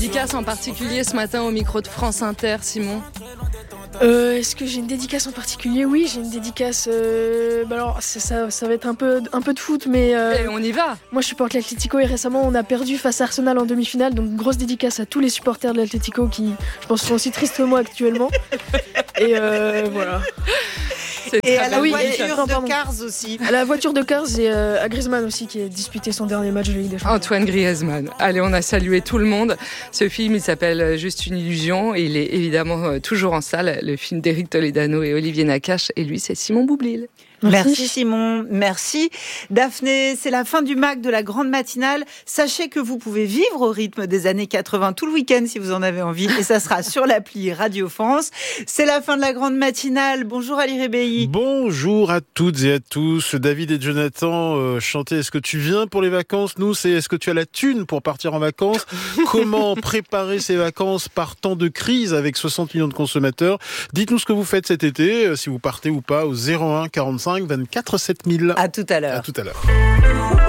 Dédicace en particulier ce matin au micro de France Inter, Simon? Est-ce que j'ai une dédicace en particulier? Oui, j'ai une dédicace. Alors, ça va être un peu de foot, mais. On y va! Moi, je supporte l'Atlético et récemment, on a perdu face à Arsenal en demi-finale. Donc, grosse dédicace à tous les supporters de l'Atlético qui, je pense, sont aussi tristes que moi actuellement. Et voilà. Et à la voiture de Cars aussi. À la voiture de Cars et à Griezmann aussi qui a disputé son dernier match de Ligue des Champions. Antoine Griezmann. Allez, on a salué tout le monde. Ce film, il s'appelle Juste une illusion. Et il est évidemment toujours en salle. Le film d'Éric Toledano et Olivier Nakache. Et lui, c'est Simon Boublil. Merci Simon, merci Daphné. C'est la fin du MAC de la grande matinale. Sachez que vous pouvez vivre au rythme des années 80 tout le week-end si vous en avez envie. Et ça sera sur l'appli Radio France. C'est la fin de la grande matinale. Bonjour Ali Rebéi. Bonjour à toutes et à tous. David et Jonathan chantaient Est-ce que tu viens pour les vacances? Nous, c'est Est-ce que tu as la thune pour partir en vacances? Comment préparer ces vacances par temps de crise avec 60 millions de consommateurs? Dites-nous ce que vous faites cet été, si vous partez ou pas, au 01 45 24 7000. À tout à l'heure. À tout à l'heure.